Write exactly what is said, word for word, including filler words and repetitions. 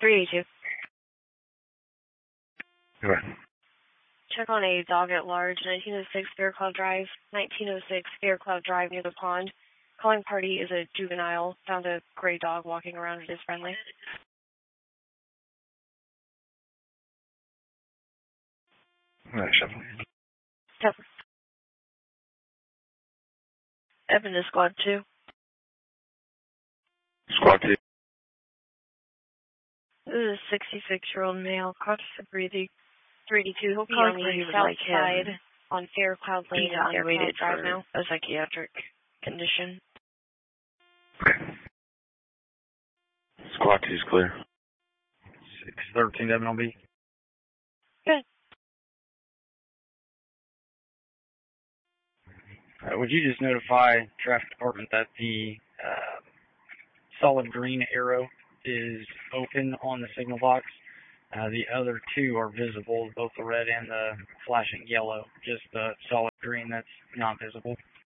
three eighty-two. Go ahead. Check on a dog at large, nineteen oh six Fairclough Drive, nineteen oh six Fairclough Drive near the pond. Calling party is a juvenile. Found a gray dog walking around. It is friendly. All right, shuffle. Yep. Evan to squad two. Squad two. This is a sixty-six-year-old male, conscious of breathing, three eighty-two. He'll be Calling on party the would south like side him on Fairclough Lane and evaluated Fairclough Drive for now. a psychiatric condition. Okay. Squad two's clear. six thirteen Evan on B. Good. Uh, would you just notify traffic department that the uh, solid green arrow is open on the signal box? Uh, the other two are visible, both the red and the flashing yellow. Just the solid green that's not visible.